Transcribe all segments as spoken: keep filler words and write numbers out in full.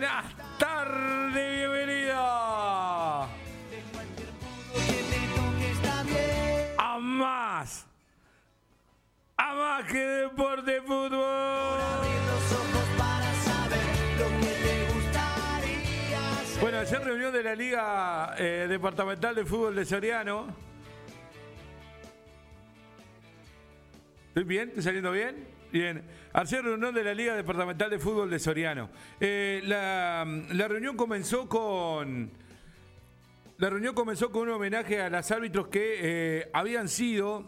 Buenas tardes, bienvenido a más, a más que deporte fútbol. Bueno, ayer reunión de la Liga eh, Departamental de Fútbol de Soriano. ¿Estoy bien? ¿Estoy saliendo bien? Bien. Ayer reunión de la Liga Departamental de Fútbol de Soriano. Eh, la, la reunión comenzó con... La reunión comenzó con un homenaje a los árbitros que eh, habían sido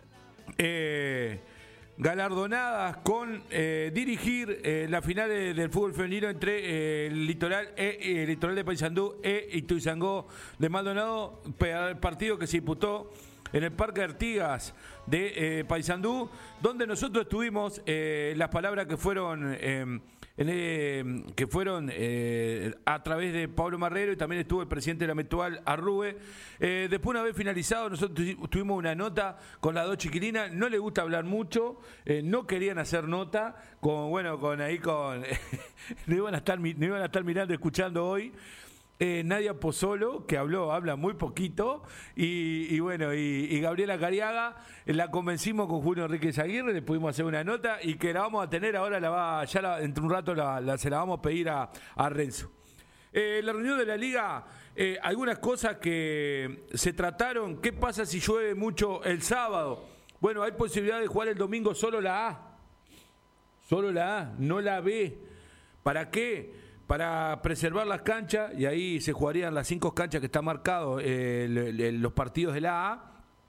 eh, galardonadas con eh, dirigir eh, la final de, del fútbol femenino entre eh, el Litoral, e, el Litoral de Paysandú e Ituzaingó de Maldonado, partido que se disputó en el Parque Artigas de eh, Paysandú, donde nosotros tuvimos eh, las palabras que fueron eh, en, eh, que fueron eh, a través de Pablo Marrero, y también estuvo el presidente de la Metual, Arrube. Eh, después, una vez finalizado, nosotros tuvimos una nota con las dos chiquilinas. No les gusta hablar mucho, eh, no querían hacer nota, con bueno, con ahí con no iban a estar, no iban a estar mirando, escuchando hoy. Eh, Nadia Pozzolo, que habló, habla muy poquito, y, y bueno, y, y Gabriela Cariaga, eh, la convencimos con Julio Enríquez Aguirre, le pudimos hacer una nota, y que la vamos a tener ahora, la va, ya la, entre un rato la, la, se la vamos a pedir a, a Renzo. Eh, la reunión de la Liga, eh, algunas cosas que se trataron. ¿Qué pasa si llueve mucho el sábado? Bueno, hay posibilidad de jugar el domingo solo la A, solo la A, no la B. ¿Para qué? Para preservar las canchas, y ahí se jugarían las cinco canchas que están marcados eh, el, el, los partidos de la A,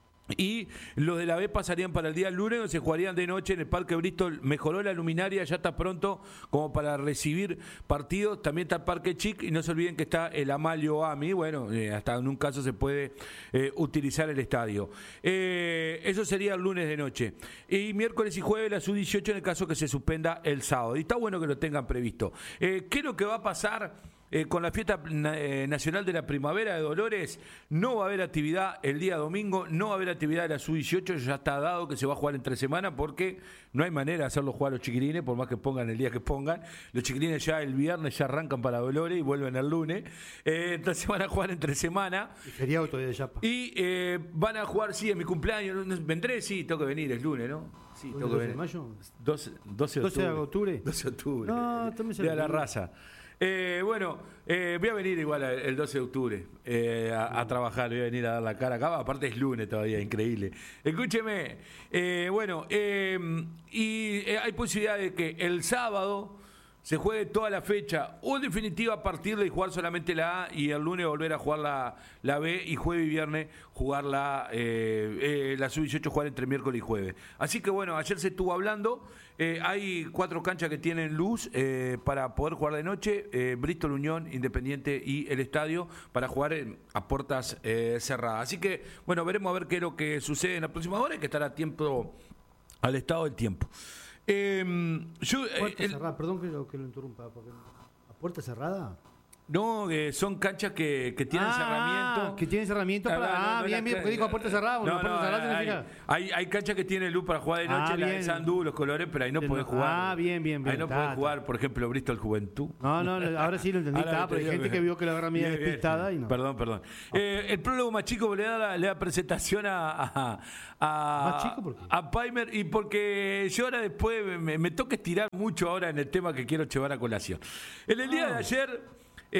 y los de la B pasarían para el día lunes, donde se jugarían de noche en el Parque Bristol. Mejoró la luminaria, ya está pronto como para recibir partidos. También está el Parque Chic, y no se olviden que está el Amalio Ami. Bueno, eh, hasta en un caso se puede eh, utilizar el estadio. Eh, eso sería el lunes de noche. Y miércoles y jueves la sub dieciocho en el caso que se suspenda el sábado. Y está bueno que lo tengan previsto. Eh, ¿Qué es lo que va a pasar? Eh, con la fiesta eh, nacional de la primavera de Dolores? No va a haber actividad el día domingo, no va a haber actividad de la sub dieciocho, ya está dado que se va a jugar entre semana, porque no hay manera de hacerlo jugar a los chiquilines, por más que pongan el día que pongan. Los chiquilines ya el viernes ya arrancan para Dolores y vuelven el lunes, eh, entonces van a jugar entre semana. Y feriado todavía de Yapa. Y eh, van a jugar, sí, en mi cumpleaños, ¿vendré? Sí, tengo que venir, es lunes, ¿no? Sí, tengo que venir. ¿De mayo? doce, doce de octubre. ¿doce de octubre? doce de octubre. No, también se Día de la raza. Eh, bueno, eh, voy a venir igual el doce de octubre eh, a, a trabajar, voy a venir a dar la cara acá, aparte es lunes todavía, increíble. Escúcheme, eh, bueno, eh, y eh, hay posibilidad de que el sábado se juegue toda la fecha, o en definitiva partirla y jugar solamente la A, y el lunes volver a jugar la, la B, y jueves y viernes jugar la, eh, eh, la sub dieciocho, jugar entre miércoles y jueves. Así que bueno, ayer se estuvo hablando, eh, hay cuatro canchas que tienen luz eh, para poder jugar de noche, eh, Bristol, Unión, Independiente y el Estadio, para jugar en, a puertas eh, cerradas. Así que bueno, veremos a ver qué es lo que sucede en la próxima hora, y que estará a tiempo, al estado del tiempo. Eh, yo, puerta el, cerrada, perdón que lo, que lo interrumpa, porque ¿a puerta cerrada? No, eh, son canchas que, que tienen ah, cerramiento. Que tienen cerramiento para. No, ah, no, bien, no, bien, porque dijo a puerta cerrada. No, Una no, puerta cerrada hay, significa. Hay, hay canchas que tienen luz para jugar de noche, ah, la bien. de Sandú, los colores, pero ahí no podés jugar. Ah, bien, bien, bien. Ahí no podés jugar, por ejemplo, Bristol Juventud. No, no, ahora sí lo entendí. Está, pero hay gente que vio que la agarra media despistada y no. Perdón, perdón. Oh. Eh, el prólogo más chico le da la, le da presentación a. a, a ¿Más chico por qué? A Paimer, y porque yo ahora después me, me toca estirar mucho ahora en el tema que quiero llevar a colación. En el día ah. de ayer.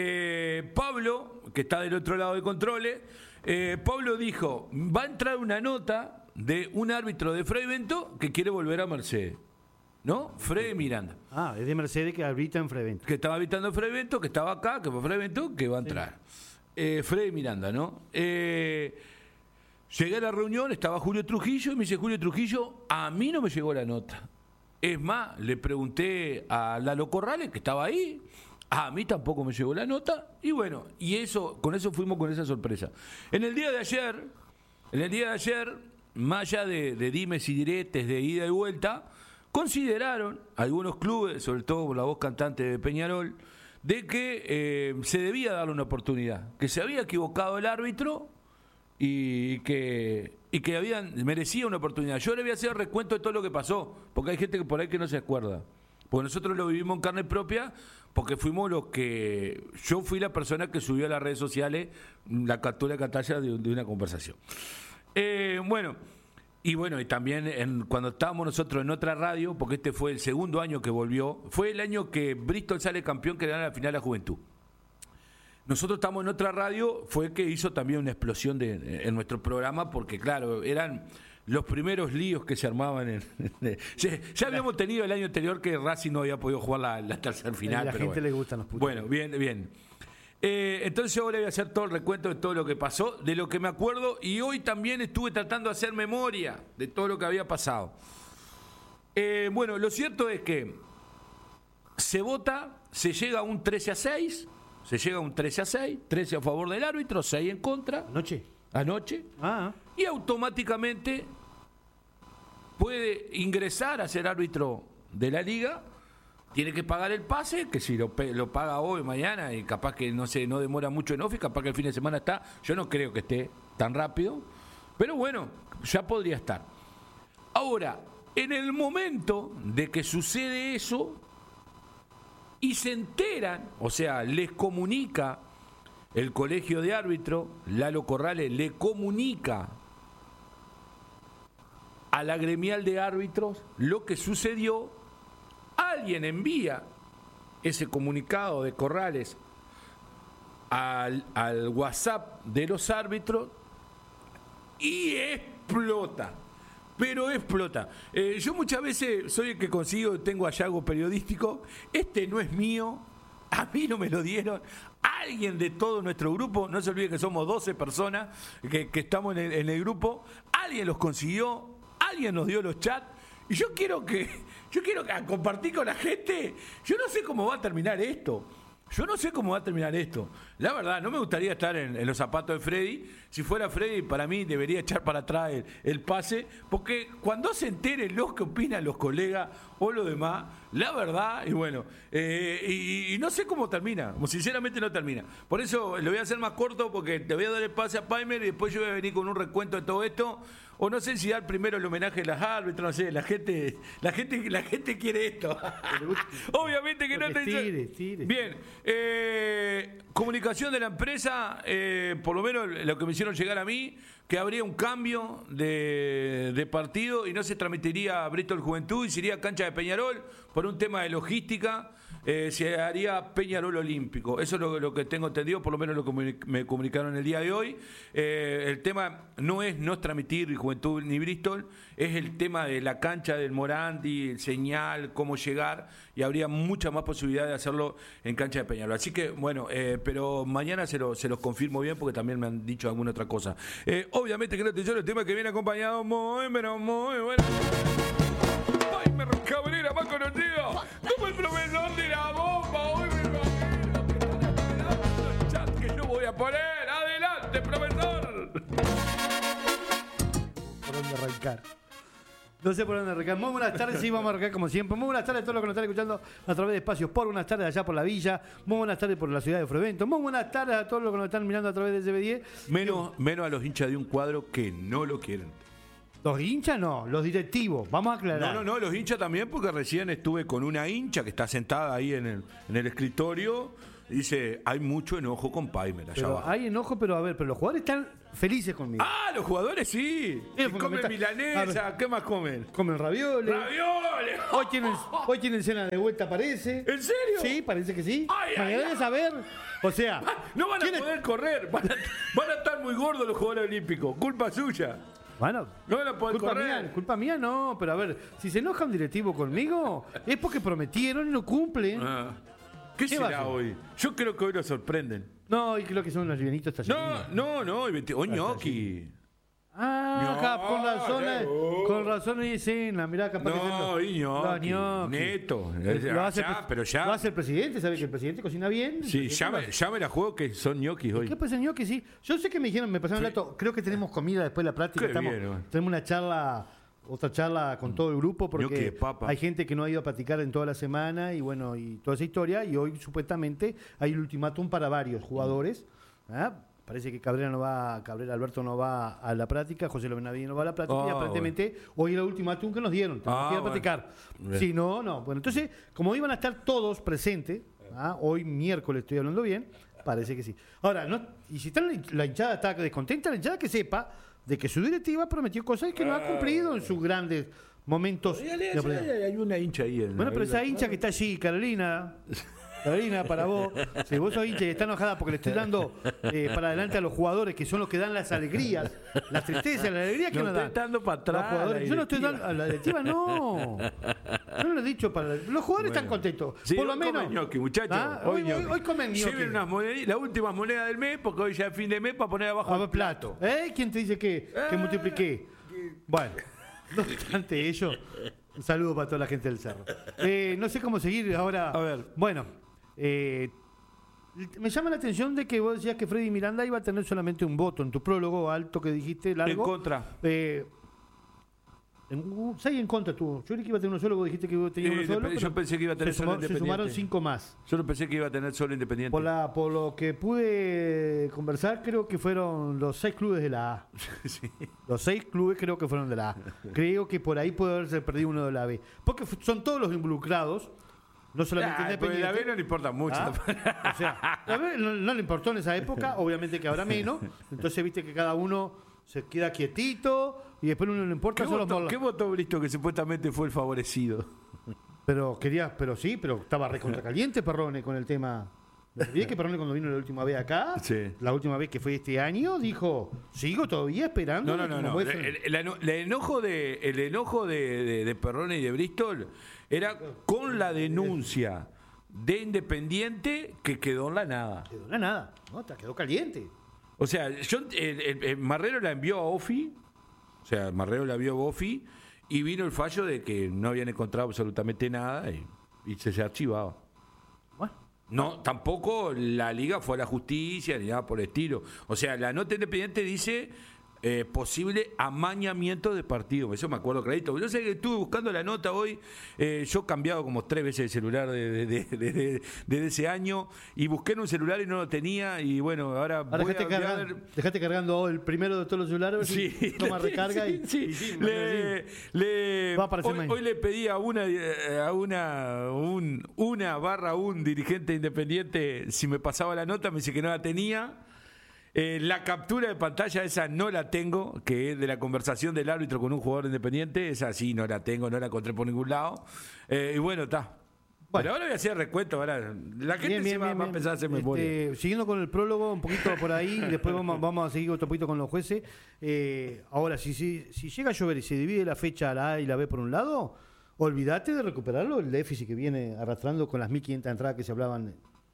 Eh, Pablo, que está del otro lado de controles, eh, Pablo dijo, va a entrar una nota de un árbitro de Fray Bento que quiere volver a Mercedes, ¿no? Freddy Miranda. Ah, es de Mercedes que habita en Fray Bento. Que estaba habitando en Fray Bento, que estaba acá, que fue Fray Bento, que va a entrar. Sí. Eh, Freddy Miranda, ¿no? Eh, llegué a la reunión, estaba Julio Trujillo, y me dice, Julio Trujillo, a mí no me llegó la nota. Es más, le pregunté a Lalo Corrales, que estaba ahí, a mí tampoco me llegó la nota, y bueno, y eso, con eso fuimos con esa sorpresa. En el día de ayer, en el día de ayer, más allá de, de dimes y diretes, de ida y vuelta, consideraron algunos clubes, sobre todo por la voz cantante de Peñarol, de que eh, se debía darle una oportunidad, que se había equivocado el árbitro y que y que habían merecía una oportunidad. Yo le voy a hacer recuento de todo lo que pasó, porque hay gente que por ahí que no se acuerda. Porque nosotros lo vivimos en carne propia, porque fuimos los que... Yo fui la persona que subió a las redes sociales la captura de pantalla de, de una conversación. Eh, bueno, y bueno, y también en, cuando estábamos nosotros en otra radio, porque este fue el segundo año que volvió, fue el año que Bristol sale campeón, que gana la final a la Juventud. Nosotros estamos en otra radio, fue que hizo también una explosión de, en nuestro programa, porque claro, eran los primeros líos que se armaban. En, en, ya, ya habíamos tenido el año anterior que Racing no había podido jugar la, la tercera final. A la pero gente bueno. le gustan los putos. Bueno, bien, bien. Eh, entonces ahora voy a hacer todo el recuento de todo lo que pasó, de lo que me acuerdo, y hoy también estuve tratando de hacer memoria de todo lo que había pasado. Eh, bueno, lo cierto es que se vota, se llega a un trece a seis, se llega a un trece a seis, trece a favor del árbitro, seis en contra. ¿Anoche? Anoche. Ah. Y automáticamente puede ingresar a ser árbitro de la liga. Tiene que pagar el pase, que si lo, lo paga hoy, mañana, y capaz que no se no demora mucho en off, capaz que el fin de semana está. Yo no creo que esté tan rápido, pero bueno, ya podría estar. Ahora, en el momento de que sucede eso y se enteran, o sea, les comunica el colegio de árbitro, Lalo Corrales le comunica a la gremial de árbitros lo que sucedió. Alguien envía ese comunicado de Corrales al, al WhatsApp de los árbitros y explota, pero explota. Eh, yo muchas veces soy el que consigo, tengo hallazgo periodístico, este no es mío, a mí no me lo dieron, alguien de todo nuestro grupo, no se olvide que somos doce personas que, que estamos en el, en el grupo, alguien los consiguió, alguien nos dio los chats, y yo quiero que... Yo quiero compartir con la gente. Yo no sé cómo va a terminar esto. Yo no sé cómo va a terminar esto. La verdad, no me gustaría estar en, en los zapatos de Freddy. Si fuera Freddy, para mí debería echar para atrás el, el pase. Porque cuando se enteren los que opinan los colegas o lo demás, la verdad, y bueno, eh, y, y no sé cómo termina. Sinceramente no termina. Por eso lo voy a hacer más corto, porque te voy a dar el pase a Paimer y después yo voy a venir con un recuento de todo esto. O no sé si dar primero el homenaje a las árbitros, no sé, la gente, la gente, la gente quiere esto. Obviamente que no te tire, tire. Bien, eh, comunicación de la empresa, eh, por lo menos lo que me hicieron llegar a mí, que habría un cambio de, de partido y no se transmitiría a Bristol Juventud y se iría a cancha de Peñarol por un tema de logística. Eh, se haría Peñarol Olímpico. Eso es lo, lo que tengo entendido, por lo menos lo que me comunicaron el día de hoy. Eh, el tema no es no transmitir Juventud ni Bristol, es el tema de la cancha del Morandi, el señal, cómo llegar, y habría mucha más posibilidad de hacerlo en cancha de Peñarol. Así que, bueno, eh, pero mañana se, lo, se los confirmo bien porque también me han dicho alguna otra cosa. Eh, obviamente que no te lloro, el tema que viene acompañado muy, pero muy bueno. Paimer Cabrera, más conocido como el profesor de la bomba. Hoy me imagino los chats que yo voy a poner. Adelante, profesor. ¿Por dónde arrancar? No sé por dónde arrancar. Muy buenas tardes, sí, vamos a arrancar como siempre. Muy buenas tardes a todos los que nos están escuchando a través de Espacios Por. Buenas tardes allá por la Villa. Muy buenas tardes por la ciudad de Frevento. Muy buenas tardes a todos los que nos están mirando a través de S B diez. Menos, menos a los hinchas de un cuadro que no lo quieren. Los hinchas no, los directivos, vamos a aclarar. No, no, no, los hinchas también, porque recién estuve con una hincha que está sentada ahí en el, en el escritorio. Dice, hay mucho enojo con Paimer allá pero abajo. hay enojo, pero a ver, pero los jugadores están felices conmigo. Ah, los jugadores sí. Sí, Y comen está... milanesa, ¿qué más comen? Comen ravioles. ¡Ravioles! Hoy tienen, hoy tienen cena de vuelta, parece. ¿En serio? Sí, parece que sí. Ay, Mañana ay, de saber. O sea, no van a poder correr. Van a, van a estar muy gordos los jugadores olímpicos. Culpa suya. Bueno, no van a poder culpa correr. Mía, culpa mía no, pero a ver, si se enoja un directivo conmigo, es porque prometieron y no cumplen. Ah. ¿Qué, ¿Qué será hoy? Yo creo que hoy lo sorprenden. No, y creo que son los livianitos tallarines. No, no, no, hoy oh, ñoqui. Ah, no, acá, con razón, no. con razón hay escena, mirá, capaz no, que no, ñoqui, neto. Lo hace, ya, pero ya. Lo hace el presidente, ¿sabe que el presidente cocina bien? Sí, ya me, ya me la juego que son ñoquis hoy. ¿Qué pasa, ñoquis? Sí. Yo sé que me dijeron, me pasaron sí. el dato, creo que tenemos comida después de la práctica. Estamos, bien, bueno. Tenemos una charla, otra charla con todo el grupo, porque hay gente que no ha ido a practicar en toda la semana y bueno, y toda esa historia, y hoy supuestamente hay el ultimátum para varios jugadores. ¿Ah? Parece que Cabrera no va, Cabrera Alberto no va a la práctica, José Lo Benavides no va a la práctica, oh, y aparentemente bueno. hoy era el ultimátum que nos dieron, tenemos ah, que ir a practicar. Bueno. Si no, no. Bueno, entonces, como iban a estar todos presentes, ¿ah? Hoy miércoles estoy hablando bien, parece que sí. Ahora, no, y si está la, la hinchada está descontenta, la hinchada que sepa de que su directiva prometió cosas que no ha cumplido en sus grandes momentos. Hay, hay, hay una hincha ahí. En bueno, pero esa hincha que está allí, Carolina... Carolina, para vos, si vos sos hincha y está enojada porque le estoy dando eh, para adelante a los jugadores, que son los que dan las alegrías, las tristezas, las alegrías que no nos dan. estoy dando para atrás. Yo no estoy dando a la directiva, no. Yo no lo he dicho para. Los jugadores bueno. están contentos. Sí, por hoy lo menos. Comen gnocchi, muchachos. ¿Ah? Hoy, hoy, hoy, hoy comen gnocchi. Lleven unas monedas, las últimas monedas del mes, porque hoy ya es fin de mes para poner abajo el plato. plato. ¿Eh? ¿Quién te dice que, ah, que multipliqué? Bueno, no obstante ello, un saludo para toda la gente del Cerro. Eh, no sé cómo seguir ahora. A ver. Bueno. Eh, me llama la atención de que vos decías que Freddy Miranda iba a tener solamente un voto en tu prólogo alto que dijiste, largo. En contra. Eh, en, seis en contra tú. Yo creí que iba a tener uno solo, vos dijiste que tenía uno eh, solo. Yo pensé que iba a tener solo sumó, independiente. Se sumaron cinco más. Yo no pensé que iba a tener solo independiente. Por, la, por lo que pude conversar, creo que fueron los seis clubes de la A. Sí. Los seis clubes creo que fueron de la A. Creo que por ahí puede haberse perdido uno de la B. Porque son todos los involucrados. No solamente ah, independiente. La B no le importa mucho. ¿Ah? O sea, la B no, no le importó en esa época, obviamente que ahora menos. Entonces viste que cada uno se queda quietito y después uno no le importa. ¿Qué, solo votó, por... ¿Qué votó Bristo que supuestamente fue el favorecido? Pero quería, pero sí, pero estaba recontra caliente Perrone con el tema. Me olvidé que Perrone cuando vino la última vez acá, sí. la última vez que fue este año, dijo, sigo todavía esperando. No, no, no, no. El, el, el, el enojo de el enojo de, de, de Perrone y de Bristol era con la denuncia de Independiente que quedó en la nada. Quedó en la nada, ¿no? Quedó caliente. O sea, yo el, el, el Marrero la envió a Ofi, o sea, Marrero la envió a Ofi y vino el fallo de que no habían encontrado absolutamente nada y, y se, se archivaba. Bueno. No, tampoco la liga fue a la justicia ni nada por el estilo. O sea, la nota Independiente dice eh, posible amañamiento de partido. Eso me acuerdo clarito. Yo sé que estuve buscando la nota hoy. Eh, yo he cambiado como tres veces el celular desde de, de, de, de, de ese año y busqué en un celular y no lo tenía. Y bueno, ahora, ahora voy dejate, a, cargar, a ver... dejate cargando el primero de todos los celulares. Sí, si toma recarga. Sí, y, sí. Y, sí le, le, Va a aparecer hoy, hoy le pedí a una a una un, una barra un dirigente independiente si me pasaba la nota, me dice que no la tenía. Eh, la captura de pantalla esa no la tengo, que es de la conversación del árbitro con un jugador independiente, esa sí no la tengo, no la encontré por ningún lado. Eh, y bueno, está. Bueno. Pero ahora voy a hacer recuento, ahora la gente bien, bien, se va, bien, va a empezar a hacer este, memoria. Siguiendo con el prólogo, un poquito por ahí, y después vamos, vamos a seguir otro poquito con los jueces. Eh, ahora, si, si, si llega a llover y se divide la fecha a la A y la B por un lado, olvídate de recuperarlo, el déficit que viene arrastrando con las mil quinientas entradas que se hablaban.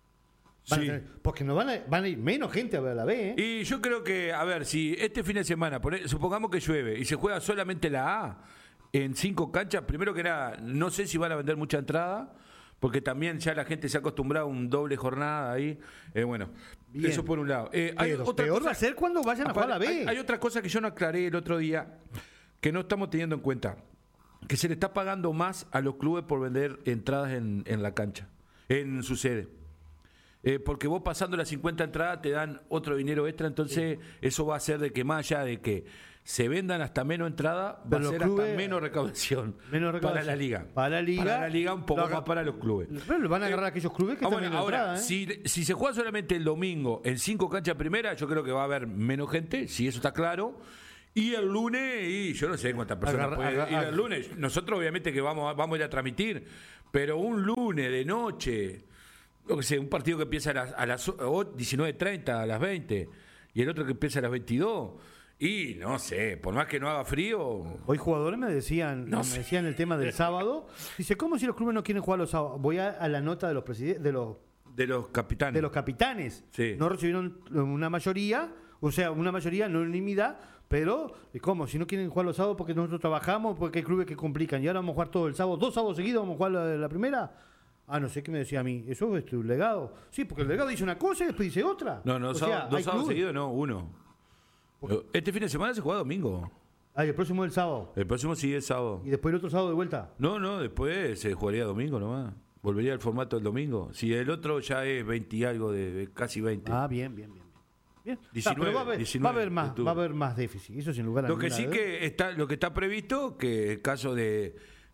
Sí. Tener, porque no van a, van a ir menos gente a ver la B, ¿eh? Y yo creo que, a ver, si este fin de semana, supongamos que llueve y se juega solamente la A en cinco canchas, primero que nada, no sé si van a vender mucha entrada, porque también ya la gente se ha acostumbrado a un doble jornada ahí. Eh, bueno, bien. Eso por un lado. Eh, hay Pero otra peor cosa, va a ser cuando vayan a jugar la B. Hay, hay otra cosa que yo no aclaré el otro día, que no estamos teniendo en cuenta, que se le está pagando más a los clubes por vender entradas en, en la cancha, en su sede. Eh, porque vos pasando las cincuenta entradas te dan otro dinero extra, entonces sí. Eso va a hacer de que más allá de que se vendan hasta menos entrada, va Pero a ser clubes, hasta menos recaudación, menos recaudación para la liga. Para la liga, para la liga un poco más para los clubes. Pero lo van a agarrar eh, aquellos clubes que ah, están bueno, en ahora, entrada, ¿eh? si, si se juega solamente el domingo en cinco canchas primera, yo creo que va a haber menos gente, si eso está claro. Y el lunes, y yo no sé cuántas personas agarra, pueden agarra, ir el lunes. Nosotros obviamente que vamos, vamos a ir a transmitir, pero un lunes de noche... Lo que sé, un partido que empieza a las, a las diecinueve treinta, a las veinte, y el otro que empieza a las veintidós, y no sé, por más que no haga frío... Hoy jugadores me decían no me sé. decían el tema del sábado, dice, ¿cómo si los clubes no quieren jugar los sábados? Voy a, a la nota de los presidentes, de los... De los capitanes. De los capitanes. Sí. No recibieron una mayoría, o sea, una mayoría, no unanimidad, pero, ¿cómo? Si no quieren jugar los sábados porque nosotros trabajamos, porque hay clubes que complican, y ahora vamos a jugar todo el sábado, dos sábados seguidos vamos a jugar la, la primera... Ah, no sé qué me decía a mí. Eso es tu legado. Sí, porque el legado dice una cosa y después dice otra. No, no, o sábado, sea, dos sábados seguidos no, uno. Porque... Este fin de semana se juega domingo. Ah, y el próximo es el sábado. El próximo sí es sábado. ¿Y después el otro sábado de vuelta? No, no, después se jugaría domingo nomás. Volvería al formato del domingo. Si el otro ya es veinte y algo, de, de casi veinte. Ah, bien, bien, bien. bien. diecinueve, no, va, a haber, diecinueve, va a haber más, va a haber más déficit. Eso sin lugar a Lo que sí vez. que está, lo que está previsto, que el caso de... de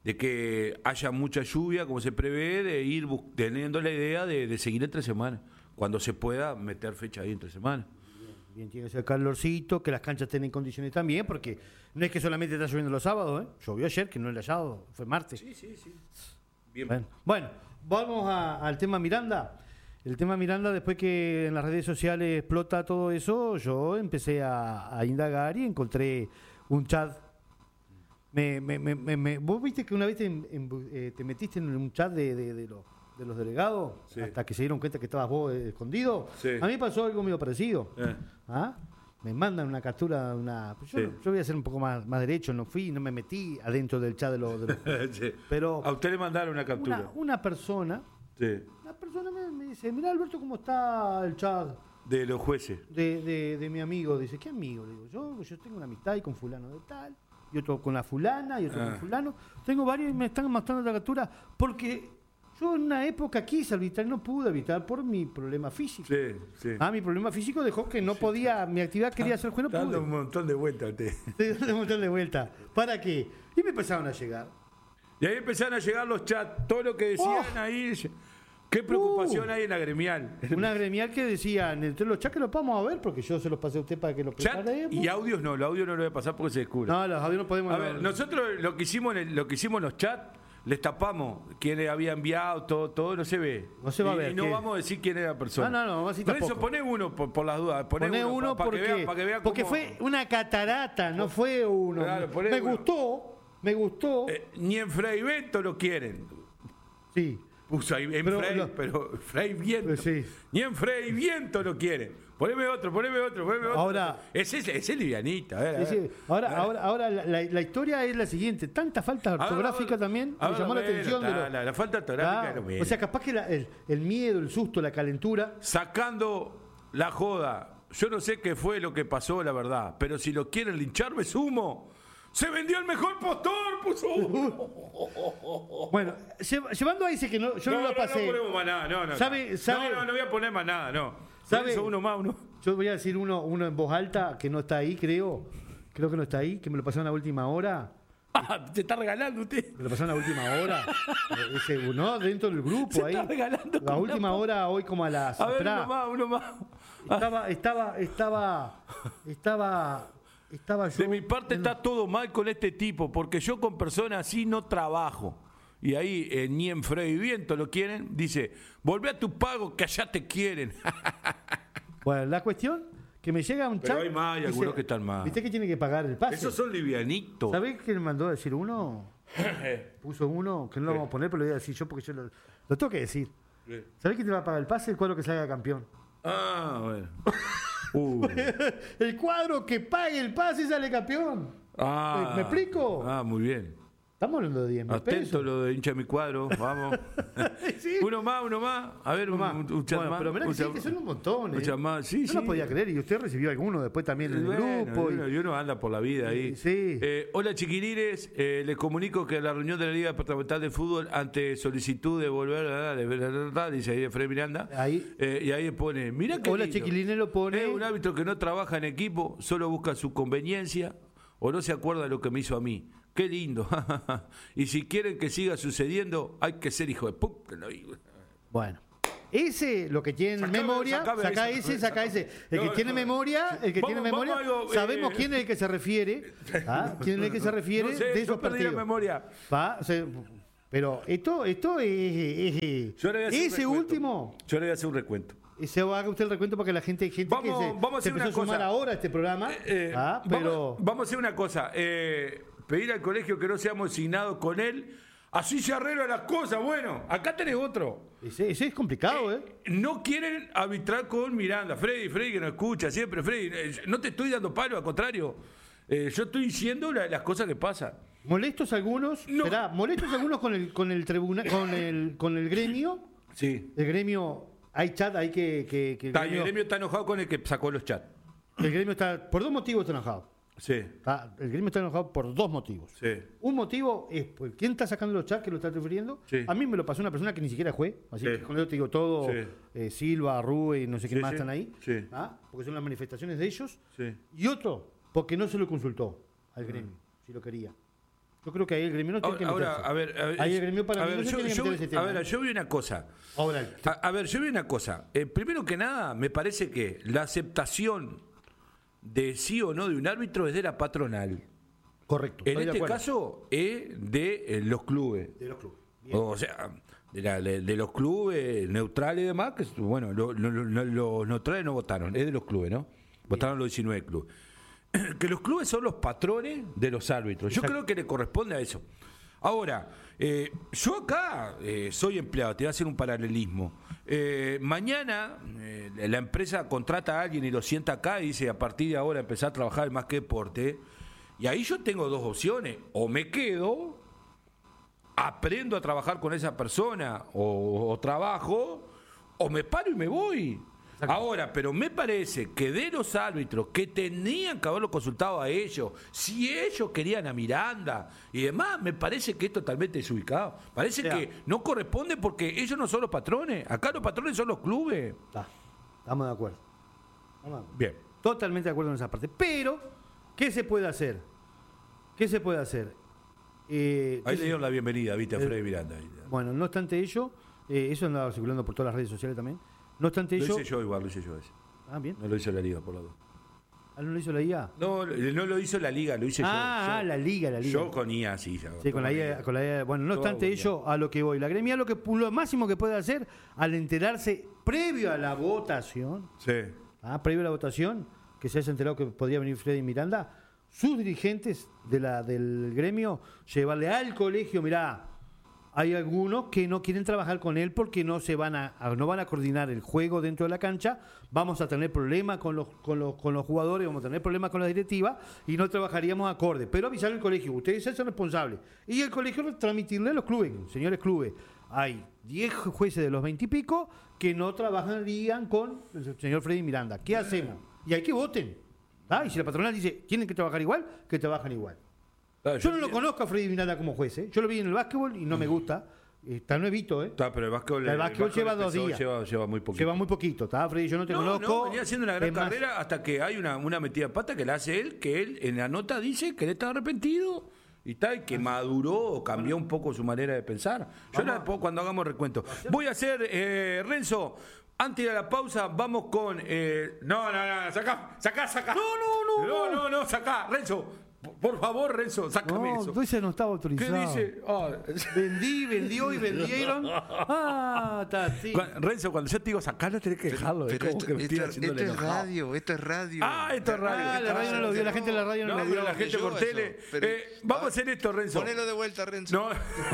de que haya mucha lluvia, como se prevé, de ir teniendo la idea de, de seguir entre semanas, cuando se pueda meter fecha ahí entre semanas. Bien, bien, tiene que ser calorcito, que las canchas estén en condiciones también, porque no es que solamente está lloviendo los sábados, ¿eh? Llovió ayer, que no era sábado, fue martes. Sí, sí, sí. Bien. Bueno, bueno vamos a, al tema Miranda. El tema Miranda, después que en las redes sociales explota todo eso, yo empecé a, a indagar y encontré un chat. Me, me, me, me, ¿Vos viste que una vez te, en, eh, te metiste en un chat de, de, de, los, de los delegados sí. hasta que se dieron cuenta que estabas vos eh, escondido? Sí. A mí pasó algo medio parecido. Eh. ¿Ah? Me mandan una captura, una yo, sí. yo voy a ser un poco más, más derecho, no fui, no me metí adentro del chat de los... De los sí. Pero a usted le mandaron una captura. Una, una persona, sí. una persona me, me dice, mirá Alberto cómo está el chat. De los jueces. De, de, de mi amigo. Dice, ¿qué amigo? Le digo, yo, yo tengo una amistad y con fulano de tal, y otro con la fulana, y otro ah. con fulano. Tengo varios y me están mostrando la captura porque yo en una época quise arbitrar y no pude arbitrar por mi problema físico. Sí, sí. Ah, mi problema físico dejó que no sí, podía, mi actividad quería hacer juego, no pude. Dando un montón de vueltas usted. Dando un montón de vueltas. ¿Para qué? Y me empezaron a llegar. Y ahí empezaron a llegar los chats, todo lo que decían oh. ahí... ¿Qué preocupación uh, hay en la gremial? Una gremial que decían, entre los chats que los vamos a ver, porque yo se los pasé a usted para que los preparemos. Y audios no, los audios no lo voy a pasar porque se descubre. No, los audios no podemos. A ver, no, nosotros lo que hicimos en el, lo que hicimos en los chats, les tapamos quién le había enviado, todo, todo no se ve. No se va y, a ver. Y no ¿qué? vamos a decir quién era la persona. No, no, no, así por tampoco. eso poné uno por, por las dudas. Poné, poné uno, uno para porque, que vea, para que vea porque cómo... fue una catarata, no fue uno. Claro, me uno. gustó, me gustó. Eh, ni en Fray Vento lo quieren. Sí. Puso ahí en pero, Frey, lo, pero Frey Viento. Pues sí. Ni en Frey Viento lo quiere. Poneme otro, poneme otro, poneme otro. Ahora, ese es, es livianita. A ver, a ver. Ese, ahora, a ahora, ahora la, la historia es la siguiente. Tanta falta ortográfica ahora, también ahora, me llamó bueno, la atención. Ta, de lo, la, la falta ortográfica. Ah, o sea, capaz que la, el, el miedo, el susto, la calentura. Sacando la joda. Yo no sé qué fue lo que pasó, la verdad. Pero si lo quieren linchar, me sumo. ¡Se vendió el mejor postor! Puso uno. Bueno, llevando a ese que no, yo no, no lo pasé. No, no ponemos más nada, no, no. ¿Sabe, sabe, no, no, no voy a poner más nada, no. ¿Sabe? Eso uno más, uno. Yo voy a decir uno, uno en voz alta que no está ahí, creo. Creo que no está ahí, que me lo pasaron a la última hora. Ah, te está regalando usted. Me lo pasaron a la última hora. Ese, no, dentro del grupo se ahí. Está regalando. La última hora, hoy como a las. A ver, uno más, uno más. Estaba, estaba, estaba, estaba. Estaba yo de mi parte en... está todo mal con este tipo, porque yo con personas así no trabajo. Y ahí, eh, ni en Frey Viento lo quieren, dice, volvé a tu pago que allá te quieren. Bueno, la cuestión, que me llega un chat... Pero hay más, hay dice, algunos que están más. ¿Viste que tiene que pagar el pase? Esos son livianitos. ¿Sabés qué me mandó a decir uno? Puso uno, que no lo vamos a poner, pero lo voy a decir yo porque yo lo, lo tengo que decir. Sí. ¿Sabés quién te va a pagar el pase? El cuadro que salga campeón. Ah, bueno. Uh. El cuadro que pague el pase y sale campeón. Ah, ¿Me explico? Ah, muy bien. Estamos hablando de diez mil pesos. Atento lo de hincha mi cuadro, vamos. ¿Sí? Uno más, uno más. A ver, uno un, un, un chat bueno, más. Pero mirá que, sí, que son un montón. Un chat más. Sí, no sí. lo podía creer. Y usted recibió alguno después también en el bueno, grupo. Y uno, y uno anda por la vida ahí. Sí. Eh, hola, chiquilines. Eh, les comunico que la reunión de la Liga Departamental de Fútbol, ante solicitud de volver a de verdad, dice ahí de Fred Miranda. Ahí. Eh, y ahí pone, mirá que. Hola, chiquilines, lo pone. Es un árbitro que no trabaja en equipo, solo busca su conveniencia o no se acuerda de lo que me hizo a mí. Qué lindo. Y si quieren que siga sucediendo, hay que ser hijo de puta. Bueno. Ese, lo que tiene en memoria, saca ese, saca ese. El que no, tiene no, memoria, el que vamos, tiene memoria, algo, sabemos eh, quién es el que se refiere. ¿Ah? ¿Quién es el que se refiere no sé, de esos partidos? Memoria. ¿Ah? O sea, pero esto, esto es, es ese último. Yo le voy a hacer un recuento. Se haga usted el recuento porque la gente, gente vamos, que se, vamos a se empezó a sumar cosa. ahora a este programa. Eh, eh, ¿Ah? Pero vamos, vamos a hacer una cosa. Eh, pedir al colegio que no seamos designados con él. Así se arreglan las cosas. Bueno, acá tenés otro. Ese, ese es complicado, ¿eh? ¿eh? No quieren arbitrar con Miranda. Freddy, Freddy que no escucha siempre. Freddy, eh, no te estoy dando palo, al contrario. Eh, yo estoy diciendo la, las cosas que pasan. ¿Molestos algunos? No. ¿Será? ¿Molestos algunos con el, con el tribunal, con el, con el gremio? Sí. El gremio, hay chat, hay que... que, que el, está, gremio, el gremio está enojado con el que sacó los chats. El gremio está, por dos motivos está enojado. Sí. Está, el gremio está enojado por dos motivos. Sí. Un motivo es, pues, ¿quién está sacando los chats que lo está refiriendo? Sí. A mí me lo pasó una persona que ni siquiera fue, así sí. que con eso te digo todo, sí. eh, Silva, Rue y no sé quién sí, más sí. están ahí, sí. ¿ah? Porque son las manifestaciones de ellos. Sí. Y otro, porque no se lo consultó al gremio, mm. si lo quería. Yo creo que ahí el gremio no tiene ahora, que meterse. Ahora, a ver, a ver, ahí el gremio para a mí ver, no yo, se tiene que yo, meter ese tema. A ver, yo vi una cosa. Ahora, a, a ver, yo vi una cosa. Eh, primero que nada, me parece que la aceptación de sí o no de un árbitro es de la patronal. Correcto. En este caso es de eh, los clubes. De los clubes. Bien. O sea, de, la, de, de los clubes neutrales y demás, que bueno, lo, lo, lo, los neutrales no votaron, es de los clubes, ¿no? Votaron los diecinueve clubes. Que los clubes son los patrones de los árbitros. Yo Exacto. creo que le corresponde a eso. Ahora, eh, yo acá eh, soy empleado, te voy a hacer un paralelismo. Eh, mañana eh, la empresa contrata a alguien y lo sienta acá y dice, a partir de ahora empezar a trabajar en Más que Deporte. Y ahí yo tengo dos opciones. O me quedo, aprendo a trabajar con esa persona, o, o trabajo, o me paro y me voy. Exacto. Ahora, pero me parece que de los árbitros que tenían que haberlo consultado a ellos, si ellos querían a Miranda y demás, me parece que es totalmente desubicado. Parece ya. que no corresponde porque ellos no son los patrones. Acá los patrones son los clubes. Está. Estamos de acuerdo. Estamos de acuerdo. Bien. Totalmente de acuerdo en esa parte. Pero, ¿qué se puede hacer? ¿Qué se puede hacer? Eh, Ahí le dieron la bienvenida, viste, a Freddy Miranda. Bueno, no obstante ello, eh, eso andaba circulando por todas las redes sociales también. No obstante lo ello... Lo hice yo igual, lo hice yo ese. Ah, bien. No lo hizo la Liga, por lo menos. ¿Ah, no lo hizo la I A? No, no lo hizo la Liga, lo hice ah, yo. Ah, la Liga, la Liga. Yo con I A, sí. Ya, sí, con la, I A, con la I A. Bueno, no obstante ello, a lo que voy. La gremia lo, que, lo máximo que puede hacer al enterarse previo a la votación, sí. ah, previo a la votación, que se haya enterado que podría venir Freddy Miranda, sus dirigentes de la, del gremio, llevarle al colegio, mirá, hay algunos que no quieren trabajar con él porque no se van a, no van a coordinar el juego dentro de la cancha, vamos a tener problemas con los, con los, con los jugadores, vamos a tener problemas con la directiva y no trabajaríamos acorde. Pero avisar al colegio, ustedes son responsables. Y el colegio transmitirle a los clubes, señores clubes, hay diez jueces de los veinte y pico que no trabajarían con el señor Freddy Miranda. ¿Qué hacemos? Y hay que voten. ¿Ah? Y si la patronal dice, tienen que trabajar igual, que trabajan igual. Claro, yo, yo no lo conozco a Freddy Miranda como juez, ¿eh? Yo lo vi en el básquetbol y no mm. me gusta. Está nuevito, ¿eh? Está, pero el básquetbol, el básquetbol, el básquetbol lleva dos días. Lleva, lleva muy poquito. Lleva muy poquito, ¿está, Freddy? Yo no te no, conozco. No, venía haciendo una gran es carrera más... hasta que hay una, una metida de pata que la hace él, que él en la nota dice que él está arrepentido y tal, que maduró o cambió un poco su manera de pensar. Yo la después cuando hagamos recuento. Voy a hacer, eh, Renzo, antes de la pausa, vamos con... Eh, no, no, no, sacá, sacá, sacá. No, no, no. No, no, no, sacá, Renzo. Por favor, Renzo, sácame no, eso. No, ese no estaba autorizado. ¿Qué dice? Oh. Vendí, vendió y vendieron. Ah, está así. Renzo, cuando yo te digo sacarlo, tenés que dejarlo. Pero, pero esto, esto, esto, esto es radio, esto es radio. Ah, esto es radio. Ah, la radio no lo vio, la gente de la radio no, no lo vio. La gente por tele. Pero, eh, vamos a hacer esto, Renzo. Ponelo de vuelta, Renzo. No,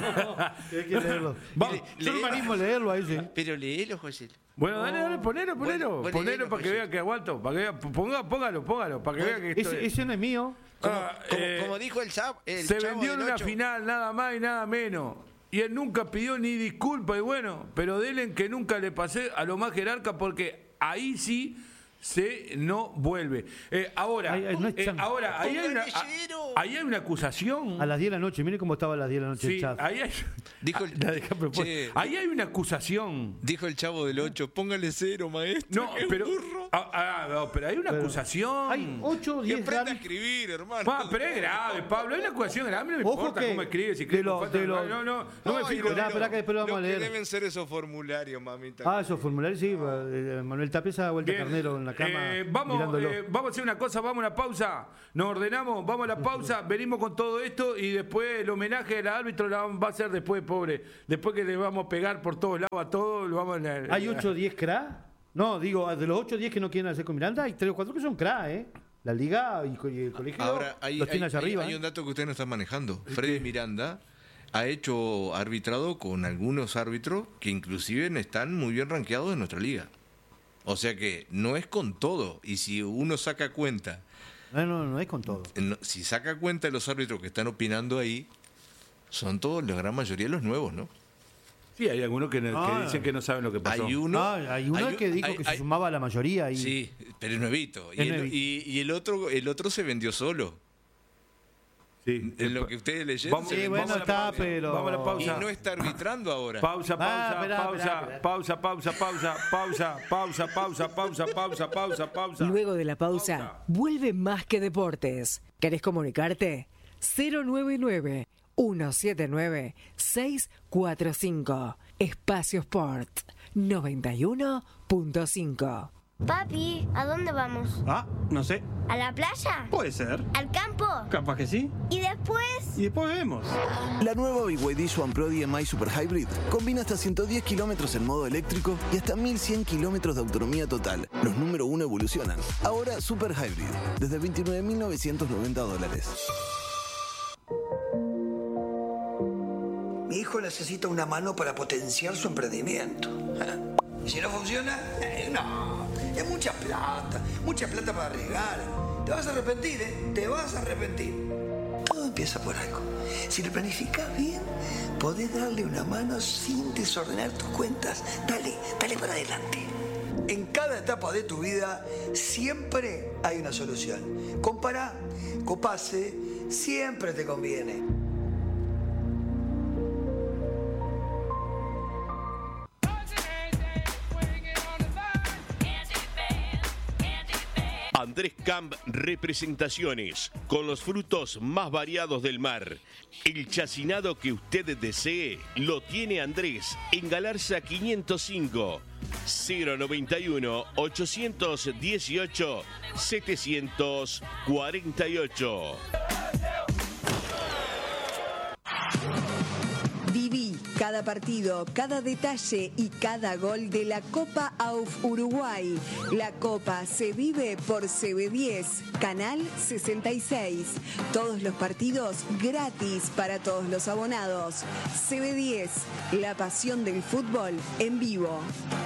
hay que leerlo. Vamos, Le, yo me animo a leerlo a ese. Pero léelo, José. Bueno, dale, dale, ponelo, ponelo. Bueno, ponelo léelo, para que vea que aguanto. Para que vea, ponga, póngalo, póngalo, para que vea que esto ese, ese no es mío. Como, ah, como, eh, como dijo el Chavo, el se Chavo vendió en una ocho. final, nada más y nada menos. Y él nunca pidió ni disculpa, y bueno, pero delen que nunca le pasé a lo más jerarca porque ahí sí se no vuelve. Eh, ahora, ay, ay, no eh, ahora ahí, hay una, a, ahí hay una acusación. A las diez de la noche, mire cómo estaba a las diez de la noche sí, el chat. Ahí hay, dijo el, la che, ahí hay una acusación. Dijo el Chavo del ocho, póngale cero, maestro. No, pero, ah, ah, no, pero hay una pero, acusación. Hay ocho, diez que aprenda a escribir, hermano. Ah, pero es grave, Pablo, hay una acusación grave. A mí no me Ojo importa que cómo escribe, si escribe. No, no, no, no, no me fijo. Esperá, esperá que después lo vamos lo a leer. Que deben ser esos formularios, mamita. Ah, esos formularios, sí. No. Manuel Tapia ha vuelto carnero en la cama. Eh, vamos, eh, vamos a hacer una cosa, vamos a una pausa. Nos ordenamos, vamos a la pausa, venimos con todo esto y después el homenaje del árbitro la va a ser después, pobre. Después que le vamos a pegar por todos lados a todos, lo vamos a... ¿Hay ocho o diez C R A? No, digo, de los ocho o diez que no quieren hacer con Miranda, hay tres o cuatro que son C R A, ¿eh? La Liga y el colegio ahora, hay, los tiene hay, allá hay, arriba. Hay ¿eh? un dato que usted no está manejando. Freddy Miranda ha hecho arbitrado con algunos árbitros que inclusive están muy bien rankeados en nuestra liga. O sea que no es con todo. Y si uno saca cuenta... No, no, no es con todo. No, si saca cuenta de los árbitros que están opinando ahí, son todos, la gran mayoría, los nuevos, ¿no? Sí, hay algunos que, ah, que dicen que no saben lo que pasó. Hay uno, ah, hay uno hay, que dijo hay, que hay, se sumaba a la mayoría. Y... Sí, pero es nuevito. Y, el, y, y el otro el otro se vendió solo. Sí, en lo que ustedes leyeron. Vamos, sí, bueno, está, pausa, pero... Vamos a la pausa. Y no está arbitrando ahora. Pausa, pausa, ah, esperá, pausa, esperá, esperá. pausa, pausa, pausa, pausa, pausa, pausa, pausa, pausa, pausa, pausa. Luego de la pausa, pausa. Vuelve Más que Deportes. ¿Querés comunicarte? cero nueve nueve, uno siete nueve seis cuatro cinco. Espacio Sport noventa y uno punto cinco. Papi, ¿a dónde vamos? Ah, no sé. ¿A la playa? Puede ser. ¿Al campo? Capaz que sí. ¿Y después? Y después vemos. La nueva B Y D Swan Pro D M I Super Hybrid combina hasta ciento diez kilómetros en modo eléctrico y hasta mil cien kilómetros de autonomía total. Los número uno evolucionan. Ahora Super Hybrid, desde veintinueve mil novecientos noventa dólares. Mi hijo necesita una mano para potenciar su emprendimiento. ¿Y si no funciona? Eh, no. Es mucha plata. Mucha plata para arriesgar. Te vas a arrepentir, ¿eh? Te vas a arrepentir. Todo empieza por algo. Si lo planificas bien, podés darle una mano sin desordenar tus cuentas. Dale, dale para adelante. En cada etapa de tu vida siempre hay una solución. Compará, copase, siempre te conviene. Andrés Camp Representaciones, con los frutos más variados del mar. El chacinado que usted desee lo tiene Andrés en Galarza quinientos cinco, cero noventa y uno, ochocientos dieciocho, setecientos cuarenta y ocho. Viví cada partido, cada detalle y cada gol de la Copa A U F Uruguay. La Copa se vive por C B diez, Canal sesenta y seis. Todos los partidos gratis para todos los abonados. C B diez, la pasión del fútbol en vivo.